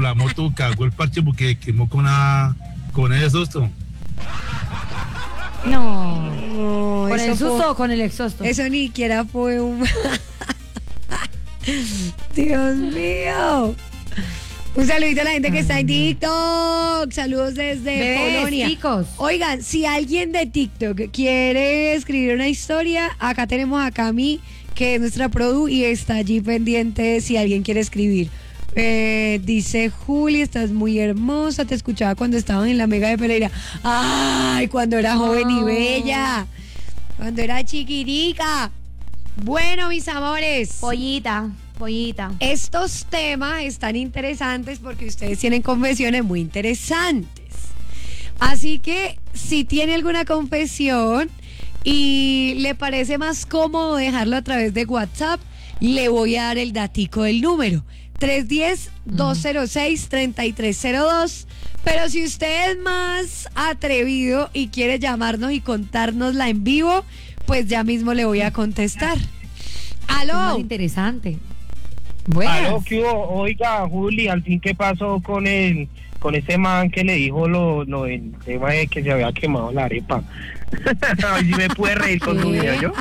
la moto cagó el parche porque quemó con ese susto. No. No, ¿Con eso el susto fue- o con el exhausto? Eso ni siquiera fue un... Dios mío. Un saludito a la gente que está en TikTok. Saludos desde Bebés, Polonia. chicos. Oigan, si alguien de TikTok quiere escribir una historia, acá tenemos a Cami, que es nuestra produ, y está allí pendiente si alguien quiere escribir. Dice Juli, estás muy hermosa, te escuchaba cuando estaban en la Mega de Pereira. Ay, cuando era joven y bella, cuando era chiquirica. Bueno, mis amores, Pollita. estos temas están interesantes porque ustedes tienen confesiones muy interesantes. Así que si tiene alguna confesión y le parece más cómodo dejarlo a través de WhatsApp, le voy a dar el datico del número 310-206-3302. Pero si usted es más atrevido y quiere llamarnos y contárnosla en vivo, pues ya mismo le voy a contestar. Es más ¡Aló! interesante. Buenas. Aló, ¿qué hubo? Oiga, Juli, al fin, ¿qué pasó con ese man que le dijo el tema de que se había quemado la arepa? A ver si me puede reír con su video, ¿yo?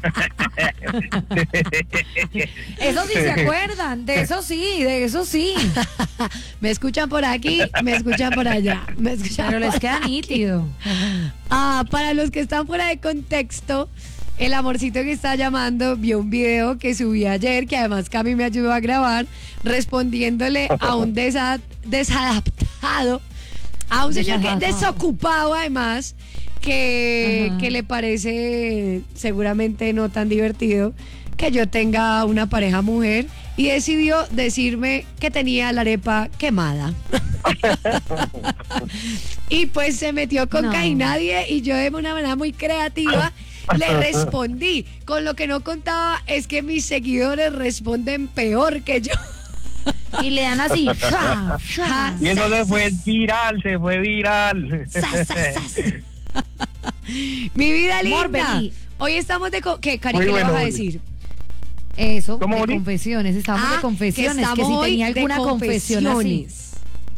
Eso sí se acuerdan, de eso sí. Me escuchan por aquí, me escuchan por allá. Pero les queda nítido. Para los que están fuera de contexto, el amorcito que está llamando vio un video que subí ayer, que además Cami me ayudó a grabar, respondiéndole a un desadaptado, a un señor que es desocupado además, que le parece seguramente no tan divertido que yo tenga una pareja mujer, y decidió decirme que tenía la arepa quemada. Y pues se metió con No. Casi Nadie, y yo de una manera muy creativa le respondí. Con lo que no contaba es que mis seguidores responden peor que yo. Y le dan así. Y eso se fue viral. Sas, sas, sas. Mi vida linda. Morbeli. Hoy estamos de... ¿Qué, Cari, Muy qué le bueno, vas a Oli. decir? Eso, ¿Cómo, de Oli? confesiones. Estamos de confesiones. Que estamos si hoy tenía de alguna confesión así. confesiones.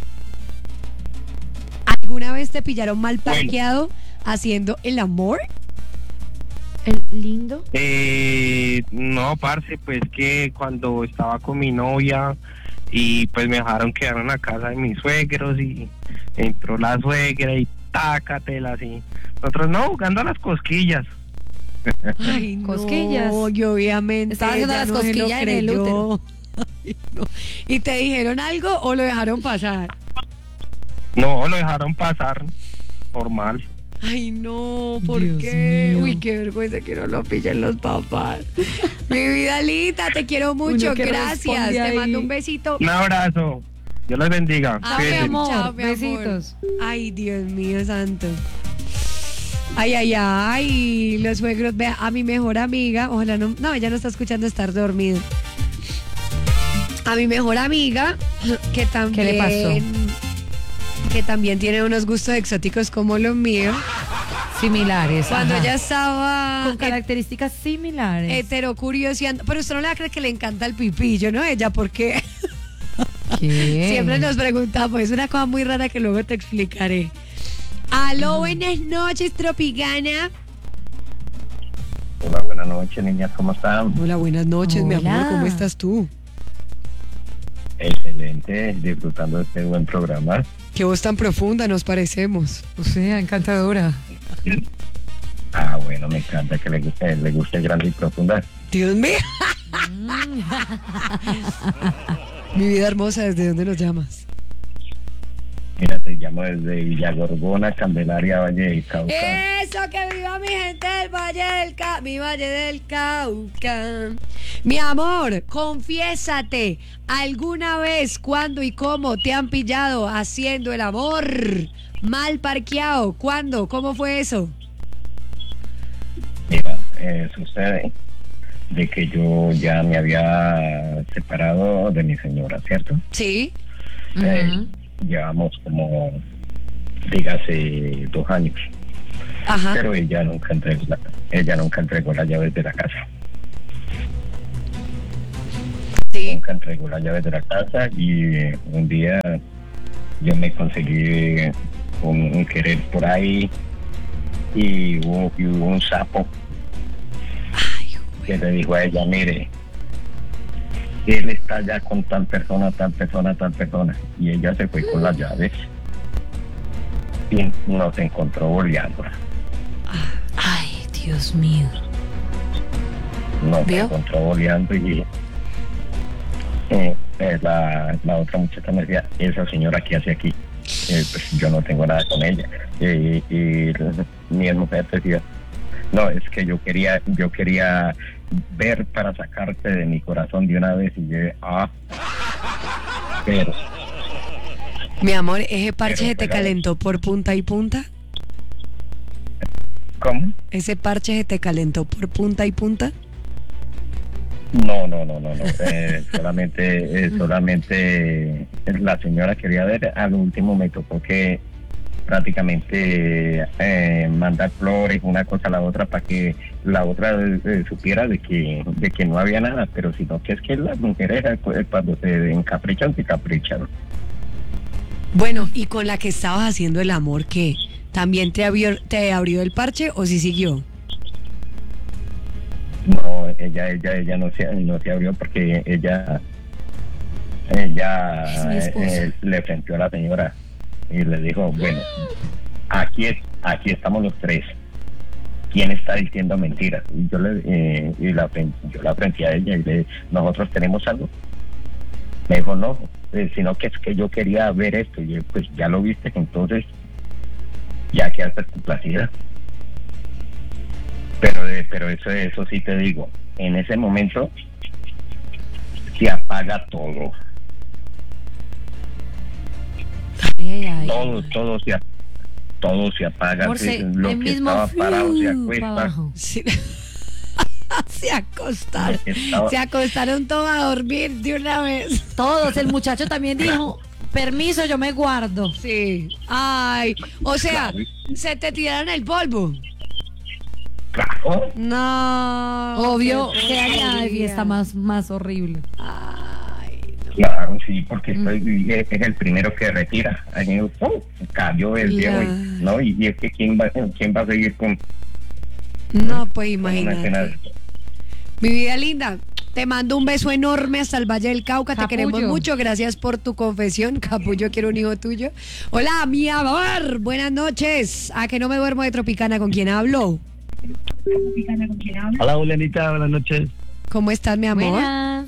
¿Alguna vez te pillaron mal parqueado haciendo el amor? El lindo. No, parce, pues que cuando estaba con mi novia y pues me dejaron quedar en la casa de mis suegros y entró la suegra y tácatela así. Nosotros no, jugando a las cosquillas. Ay, no, Cosquillas. y obviamente Estaba haciendo ella las no se lo cosquillas en el creyó. útero. Ay, no. ¿Y te dijeron algo o lo dejaron pasar? No, lo dejaron pasar, normal. Ay, no, ¿por Dios qué? mío. Uy, qué vergüenza que no lo pillen los papás. Mi vida linda, te quiero mucho, Uno que gracias. responde Te ahí. mando un besito. Un abrazo, Dios les bendiga. Chao, mi Cuídense. amor. Chao, mi amor. Besitos. Ay, Dios mío santo. Ay, ay, ay, los suegros, vea, a mi mejor amiga, ojalá no, ella no está escuchando, estar dormida. A mi mejor amiga, que también... ¿Qué le pasó? Que también tiene unos gustos exóticos como los míos. Similares. Cuando ajá. ella estaba Con características similares. heterocurioseando, pero usted no le va a creer que le encanta el pipillo, ¿no? Ella, porque ¿Qué? siempre nos preguntamos, es una cosa muy rara que luego te explicaré. Aló, buenas noches, Tropicana. Hola, buenas noches, niñas, ¿cómo están? Hola, buenas noches, mi Hola. amor, ¿cómo estás tú? Excelente, disfrutando de este buen programa. Qué voz tan profunda nos parecemos. O sea, encantadora. Bueno, me encanta que le guste grande y profunda. Dios mío. Mi vida hermosa, ¿desde dónde nos llamas? Mira, te llamo desde Villagorgona, Candelaria, Valle del Cauca. Eso, que viva mi gente del Valle del Cauca, mi Valle del Cauca. Mi amor, confiésate, ¿alguna vez, cuándo y cómo te han pillado haciendo el amor mal parqueado? ¿Cuándo? ¿Cómo fue eso? Mira, sucede de que yo ya me había separado de mi señora, ¿cierto? Sí. Llevamos como, dígase, 2 años. Ajá. Pero ella nunca entregó las llaves de la casa. Sí. nunca entregó las llaves de la casa y un día yo me conseguí un querer por ahí y hubo un sapo que le dijo a ella, mire, él está ya con tal persona, y ella se fue con las llaves y nos encontró boleando. Ay, Dios mío. Nos ¿Vio? encontró boleando y la otra muchacha me decía, esa señora que hace aquí, pues yo no tengo nada con ella. Y mi mujer decía, no, es que yo quería ver para sacarte de mi corazón de una vez. Y yo, pero Mi amor, ¿ese parche Pero, se te pero- calentó por punta y punta? ¿cómo? ¿Ese parche se te calentó por punta y punta? No. Solamente la señora quería ver. Al último me tocó que prácticamente mandar flores, una cosa a la otra, para que la otra supiera de que no había nada, pero sino que es que las mujeres cuando se encaprichan, se caprichan. Bueno, ¿y con la que estabas haciendo el amor qué? ¿También te abrió el parche o sí siguió? No, ella no se abrió porque ella Es mi esposa. le frentó a la señora y le dijo, bueno, aquí estamos los tres. ¿Quién está diciendo mentiras? Y yo la frente a ella y le dije, ¿nosotros tenemos algo? Me dijo, no, sino que es que yo quería ver esto. Y yo, pues ya lo viste, entonces ya quedaste complacida. Pero eso sí te digo, en ese momento se apaga todo. Ay. Todo se apaga. Amor, Lo el que mismo estaba parado se para acuesta. abajo. Sí. Se acostaron. Lo que estaba- Se acostaron todos a dormir de una vez. Todos, el muchacho también dijo, permiso, yo me guardo. Sí. Ay, o sea, se te tiraron el polvo. Claro. No. Obvio qué que hay porquería. fiesta más horrible. Ay, Claro, sí, porque es el primero que retira. Ahí, cayó el viejo, Claro. ¿no? Y es que ¿quién va a seguir con no, pues una escena imagínate. de- Mi vida linda, te mando un beso enorme hasta el Valle del Cauca. Te Capullo. queremos mucho. Gracias por tu confesión. Capullo, quiero un hijo tuyo. Hola, mi amor. Buenas noches. ¿A que no me duermo de Tropicana? ¿Con quién hablo? Hola, Julianita, buenas noches. ¿Cómo estás, mi amor? Buenas.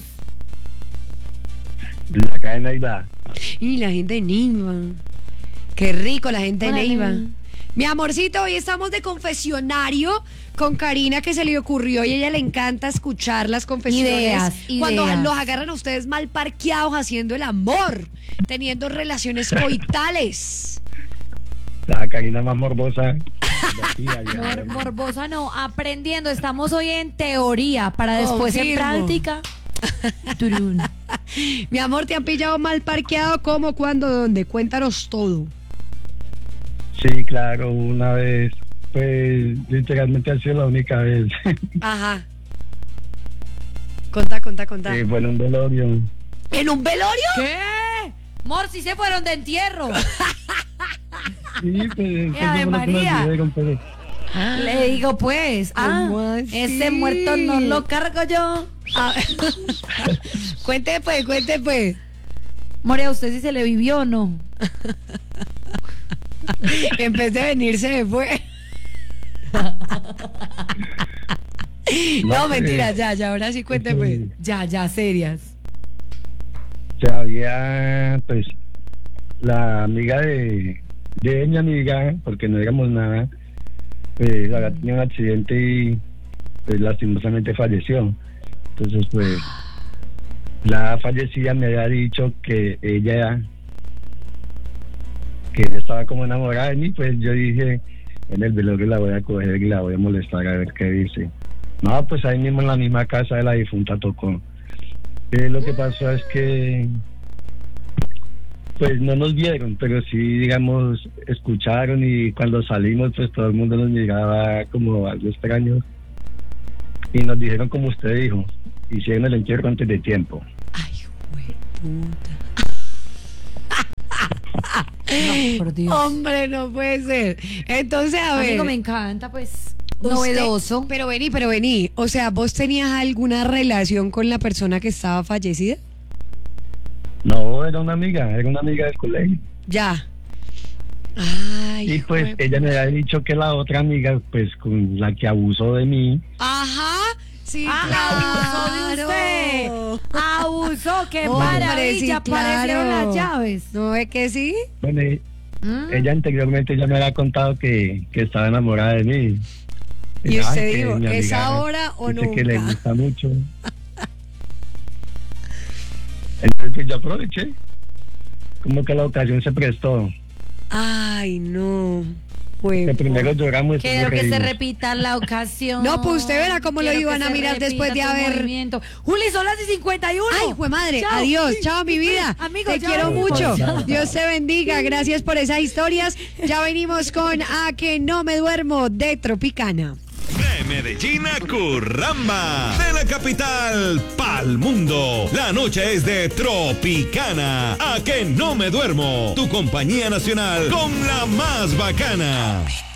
La cadena Neiva. Y la gente de Neiva. Qué rico la gente de Órale. Neiva. Mi amorcito, hoy estamos de confesionario con Karina, que se le ocurrió y a ella le encanta escuchar las confesiones. Ideas. Cuando ideas. los agarran a ustedes mal parqueados haciendo el amor, teniendo relaciones coitales. La Karina más morbosa. de aquí a allá. Morbosa no, aprendiendo. Estamos hoy en teoría para después en Confirmo. práctica. Turún. Mi amor, ¿te han pillado mal parqueado? ¿Cómo, cuándo, dónde? Cuéntanos todo. Sí, claro, una vez, pues literalmente ha sido la única vez. Ajá. Contá. Fue en un velorio. ¿En un velorio? ¿Qué? Mor, si se fueron de entierro. Sí, pues ¡Ave eso fue lo que nos María! dijeron, pero Le digo pues, ¿Cómo así? ese muerto no lo cargo yo. Ah, cuente pues. More, ¿a usted si se le vivió o no? En vez de venir se fue. No, mentira, ya, ahora sí cuente pues. Ya, serias. ya había, pues, la amiga de mi amiga, porque no digamos nada, pues había tenido un accidente y pues lastimosamente falleció. Entonces, pues, la fallecida me había dicho que ella estaba como enamorada de mí, pues yo dije, en el velorio la voy a coger y la voy a molestar a ver qué dice. No, pues ahí mismo en la misma casa de la difunta tocó. Lo que pasó es que pues no nos vieron, pero sí, digamos, escucharon, y cuando salimos pues todo el mundo nos miraba como algo extraño y nos dijeron, como usted dijo, hicieron el entierro antes de tiempo. Ay, puta. No, por Dios. Hombre, no puede ser. Entonces, a ver. Amigo, me encanta, pues. usted- Novedoso. Pero vení. O sea, ¿vos tenías alguna relación con la persona que estaba fallecida? No, era una amiga del colegio. Ya. Ay, Y pues hijo de- ella me había dicho que la otra amiga, pues con la que abusó de mí, Ajá. Sí, Abusó de usted. Abusó, qué Hombre, maravilla. sí, Aparecieron claro. las llaves. ¿No es que sí? bueno, Mm. ella anteriormente ya me había contado que estaba enamorada de mí. Y Ay, usted que dijo, mi ¿es amiga ahora o dice que le nunca? gusta mucho. Entonces pues, yo aproveché. Como que la ocasión se prestó. Ay, no. Que primero lloramos y Quiero después que se reímos. repita la ocasión. No, pues usted verá cómo lo Quiero iban que a se mirar después de repita tu haber- movimiento. Juli, son las 51. Ay, fue madre. Chao. Adiós. Chao, mi vida. Amigo, te chao. quiero mucho. Chao. Dios te bendiga. Gracias por esas historias. Ya venimos con A que no me duermo de Tropicana. De Medellín a Curramba, de la capital pa'l mundo. La noche es de Tropicana. A que no me duermo. Tu compañía nacional con la más bacana.